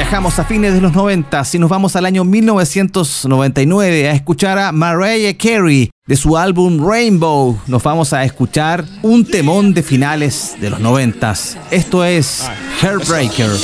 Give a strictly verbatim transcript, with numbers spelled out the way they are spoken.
Viajamos a fines de los noventa y nos vamos al año mil novecientos noventa y nueve a escuchar a Mariah Carey. De su álbum Rainbow nos vamos a escuchar un temón de finales de los noventa. Esto es Heartbreaker.